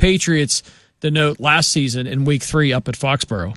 Patriots denote last season in Week 3 up at Foxborough?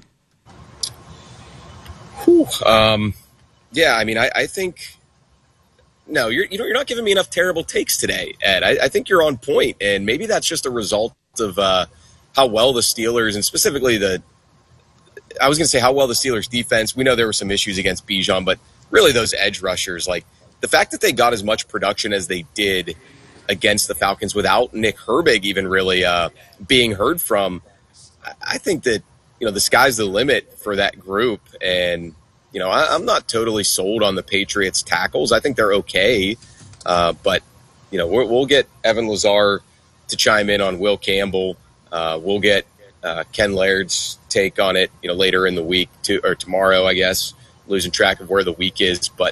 Yeah, I mean, I think no, you're not giving me enough terrible takes today, Ed. I think you're on point, and maybe that's just a result of how well the Steelers, and specifically how well the Steelers defense. We know there were some issues against Bijan, but really those edge rushers, like the fact that they got as much production as they did against the Falcons without Nick Herbig even really being heard from. I think that, the sky's the limit for that group. And, I'm not totally sold on the Patriots tackles. I think they're okay. But, we'll get Evan Lazar to chime in on Will Campbell. We'll get Ken Laird's take on it, later in the week or tomorrow, I guess, losing track of where the week is. But,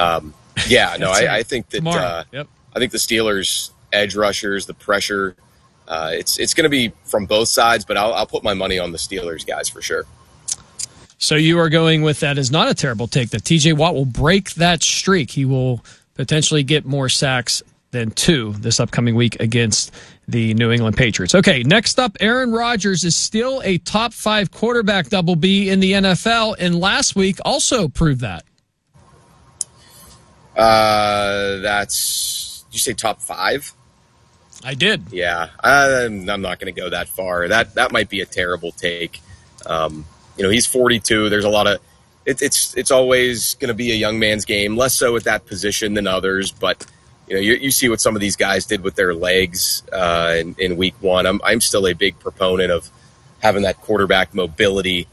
I think that I think the Steelers edge rushers, the pressure, it's going to be from both sides, but I'll put my money on the Steelers guys for sure. So you are going with that is not a terrible take, that TJ Watt will break that streak. He will potentially get more sacks than 2 this upcoming week against the New England Patriots. Okay, next up, Aaron Rodgers is still a top 5 quarterback, Double B, in the NFL, and last week also proved that. Did you say top 5? I did. Yeah, I'm not going to go that far. That might be a terrible take. He's 42. There's a lot of it's always going to be a young man's game, less so at that position than others. But you see what some of these guys did with their legs in week 1. I'm still a big proponent of having that quarterback mobility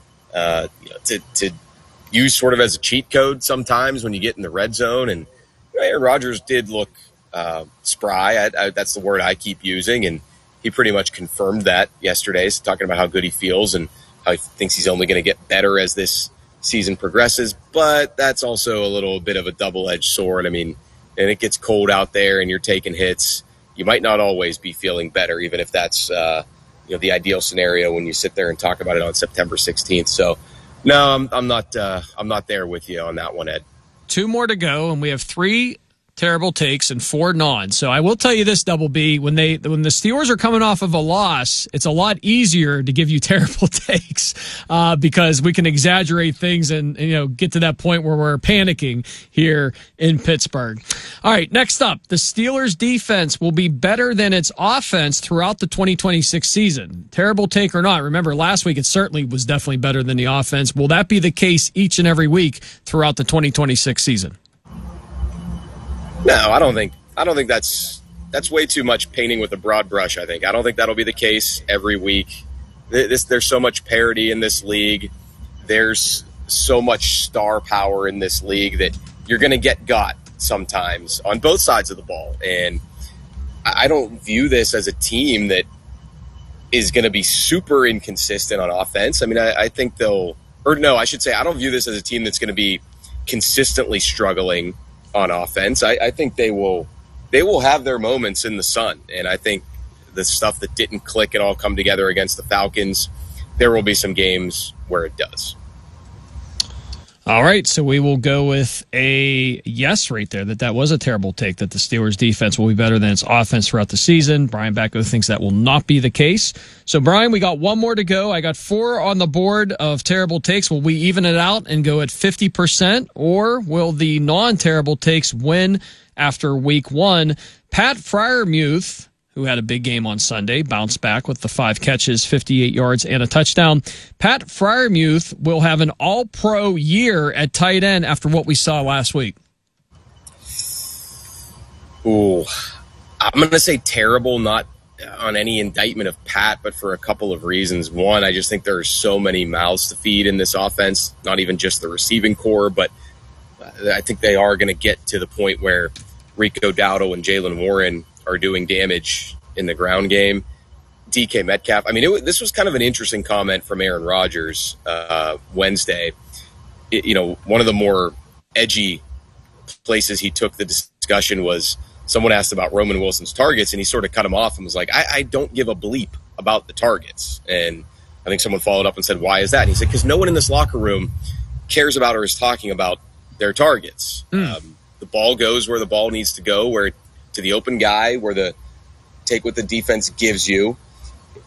to use sort of as a cheat code sometimes when you get in the red zone. And Aaron Rodgers did look spry. That's the word I keep using, and he pretty much confirmed that yesterday, talking about how good he feels and how he thinks he's only going to get better as this season progresses. But that's also a little bit of a double-edged sword. I mean, and it gets cold out there and you're taking hits. You might not always be feeling better, even if that's the ideal scenario when you sit there and talk about it on September 16th. So, no, I'm not there with you on that one, Ed. 2 more to go, and we have 3 terrible takes and 4 non. So I will tell you this, Double B, when the Steelers are coming off of a loss, it's a lot easier to give you terrible takes because we can exaggerate things and get to that point where we're panicking here in Pittsburgh. All right, next up, the Steelers defense will be better than its offense throughout the 2026 season. Terrible take or not, remember last week it certainly was definitely better than the offense. Will that be the case each and every week throughout the 2026 season? No, I don't think that's way too much painting with a broad brush. I don't think that'll be the case every week. There's so much parity in this league. There's so much star power in this league that you're going to get got sometimes on both sides of the ball. And I don't view this as a team that is going to be super inconsistent on offense. I mean, I think I don't view this as a team that's going to be consistently struggling on offense. I think they will have their moments in the sun, and I think the stuff that didn't click and all come together against the Falcons, there will be some games where it does. All right, so we will go with a yes right there, that was a terrible take, that the Steelers defense will be better than its offense throughout the season. Brian Backo thinks that will not be the case. So, Brian, we got 1 more to go. I got 4 on the board of terrible takes. Will we even it out and go at 50%, or will the non-terrible takes win after week 1? Pat Freiermuth, who had a big game on Sunday, bounced back with the 5 catches, 58 yards, and a touchdown. Pat Freiermuth will have an all-pro year at tight end after what we saw last week. Ooh, I'm going to say terrible, not on any indictment of Pat, but for a couple of reasons. One, I just think there are so many mouths to feed in this offense, not even just the receiving core, but I think they are going to get to the point where Rico Dowdle and Jaylen Warren are doing damage in the ground game. DK Metcalf. I mean, this was kind of an interesting comment from Aaron Rodgers Wednesday. One of the more edgy places he took the discussion was someone asked about Roman Wilson's targets, and he sort of cut him off and was like, I don't give a bleep about the targets. And I think someone followed up and said, why is that? And he said, because no one in this locker room cares about or is talking about their targets. The ball goes where the ball needs to go, to the open guy, take what the defense gives you.